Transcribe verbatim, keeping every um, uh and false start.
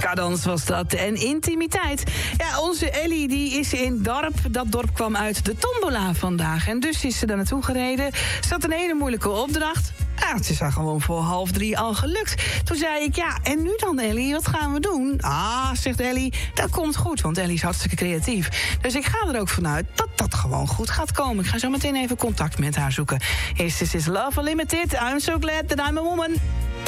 Decadence was dat. En intimiteit. Ja, onze Ellie die is in dorp. Dat dorp kwam uit de tombola vandaag. En dus is ze daar naartoe gereden. Ze had een hele moeilijke opdracht. Ja, het is haar gewoon voor half drie al gelukt. Toen zei ik, ja, en nu dan, Ellie? Wat gaan we doen? Ah, zegt Ellie, dat komt goed, want Ellie is hartstikke creatief. Dus ik ga er ook vanuit dat dat gewoon goed gaat komen. Ik ga zo meteen even contact met haar zoeken. Eerst is Love Unlimited. I'm so glad that I'm a woman.